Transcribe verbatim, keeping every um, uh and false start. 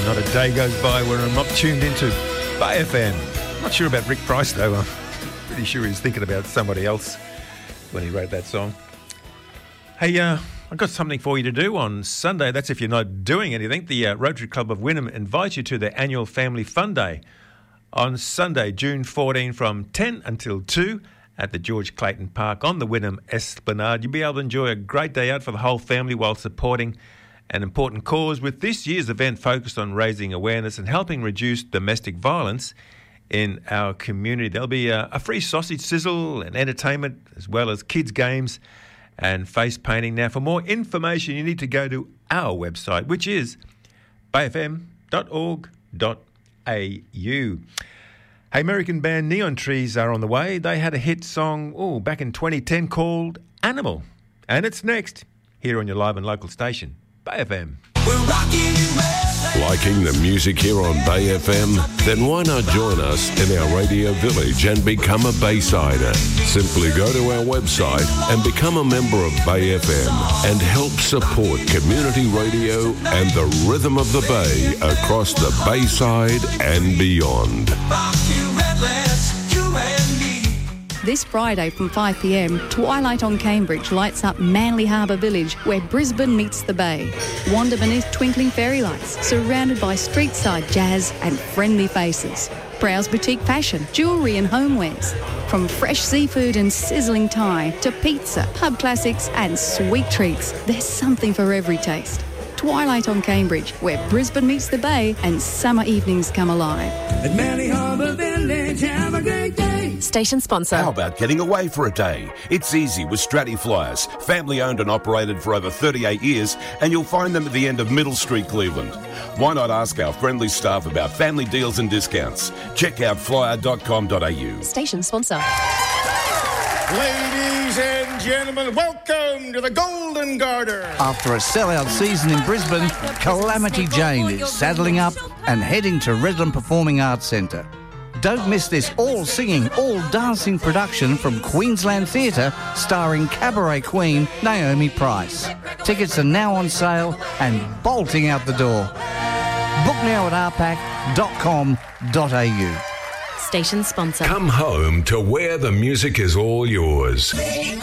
not a day goes by where I'm not tuned into Bay F M. Not sure about Rick Price, though. I'm pretty sure he's thinking about somebody else when he wrote that song. Hey, uh, I've got something for you to do on Sunday. That's if you're not doing anything. The uh, Rotary Club of Wynnum invites you to their annual Family Fun Day on Sunday, June fourteenth, from ten until two at the George Clayton Park on the Wynnum Esplanade. You'll be able to enjoy a great day out for the whole family while supporting an important cause, with this year's event focused on raising awareness and helping reduce domestic violence in our community. There'll be a, a free sausage sizzle and entertainment, as well as kids' games and face painting. Now, for more information, you need to go to our website, which is bay f m dot org dot a u. Hey, American band Neon Trees are on the way. They had a hit song oh, back in twenty ten called Animal. And it's next here on your live and local station, Bay F M. We're rocking Liking the music here on Bay F M? Then why not join us in our radio village and become a Baysider? Simply go to our website and become a member of Bay F M and help support community radio and the rhythm of the Bay across the Bayside and beyond. This Friday from five p m, Twilight on Cambridge lights up Manly Harbour Village, where Brisbane meets the Bay. Wander beneath twinkling fairy lights, surrounded by street-side jazz and friendly faces. Browse boutique fashion, jewellery and homewares. From fresh seafood and sizzling Thai to pizza, pub classics and sweet treats, there's something for every taste. Twilight on Cambridge, where Brisbane meets the Bay and summer evenings come alive. at Manly Harbour Village. Have a great day. Station sponsor. How about getting away for a day? It's easy with Stratty Flyers, family owned and operated for over thirty-eight years, and you'll find them at the end of Middle Street, Cleveland. Why not ask our friendly staff about family deals and discounts? Check out flyer dot com dot a u. Station sponsor. Ladies and gentlemen, welcome to the Golden Garter. After a sellout season in Brisbane, Calamity Jane is saddling up and heading to Redland Performing Arts Centre. Don't miss this all-singing, all-dancing production from Queensland Theatre starring cabaret queen Naomi Price. Tickets are now on sale and bolting out the door. Book now at r pac dot com dot a u. Station sponsor. Come home to where the music is all yours.